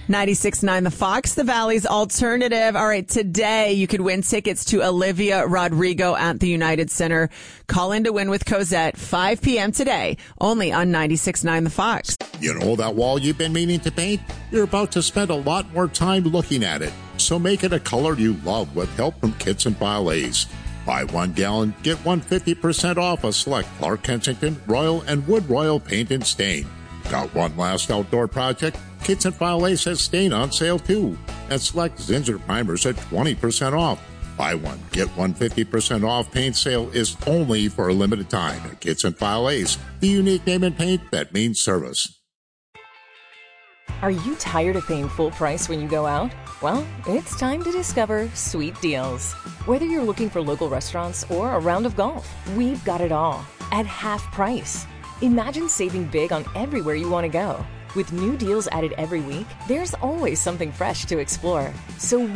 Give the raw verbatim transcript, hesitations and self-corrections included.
ninety-six point nine The Fox, the Valley's alternative. All right, today you could win tickets to Olivia Rodrigo at the United Center. Call in to win with Cosette, five p.m. today, only on ninety-six point nine The Fox. You know that wall you've been meaning to paint? You're about to spend a lot more time looking at it. So make it a color you love with help from Kits and File Ace. Buy one gallon, get one fifty percent off a select Clark Kensington, Royal, and Wood Royal paint and stain. Got one last outdoor project? Kits and File Ace has stain on sale too. And select Zinsser primers at twenty percent off. Buy one, get one fifty percent off paint sale is only for a limited time at Kits and File Ace, the unique name in paint that means service. Are you tired of paying full price when you go out? Well, it's time to discover Sweet Deals. Whether you're looking for local restaurants or a round of golf, we've got it all at half price. Imagine saving big on everywhere you want to go. With new deals added every week, there's always something fresh to explore. So